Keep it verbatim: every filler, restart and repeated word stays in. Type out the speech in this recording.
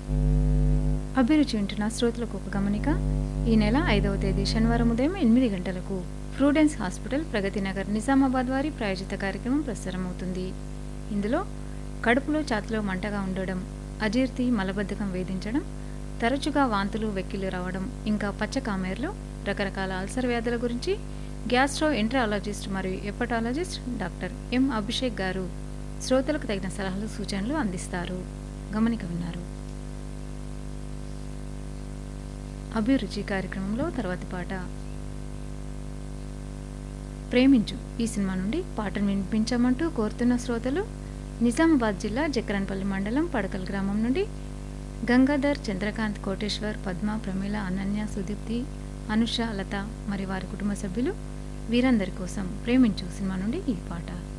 అభిరుచి వింటున్న శ్రోతలకు ఒక గమనిక. ఈ నెల ఐదవ తేదీ శనివారం ఉదయం ఎనిమిది గంటలకు ప్రూడెన్స్ హాస్పిటల్ ప్రగతి నగర్ నిజామాబాద్ వారి ప్రాయోజిత కార్యక్రమం ప్రసారమవుతుంది. ఇందులో కడుపులో ఛాతీలో మంటగా ఉండడం, అజీర్తి మలబద్ధకం వేధించడం, తరచుగా వాంతులు వెక్కిలు రావడం, ఇంకా పచ్చకామేర్లో రకరకాల అల్సర్ వ్యాధుల గురించి గ్యాస్ట్రో ఎంట్రాలజిస్ట్ మరియు ఎపటాలజిస్ట్ డాక్టర్ ఎం అభిషేక్ గారు శ్రోతలకు తగిన సలహాలు సూచనలు అందిస్తారు. గమనిక విన్నారు. అభిరుచి కార్యక్రమంలో తర్వాతి పాట ప్రేమించు ఈ సినిమా నుండి పాటను వినిపించమంటూ కోరుతున్న శ్రోతలు నిజామాబాద్ జిల్లా జక్రన్పల్లి మండలం పడకల్ గ్రామం నుండి గంగాధర్, చంద్రకాంత్, కోటేశ్వర్, పద్మ, ప్రమీల, అనన్య, సుదీప్తి, అనుష, లత మరి వారి కుటుంబ సభ్యులు వీరందరి కోసం ప్రేమించు సినిమా నుండి ఈ పాట.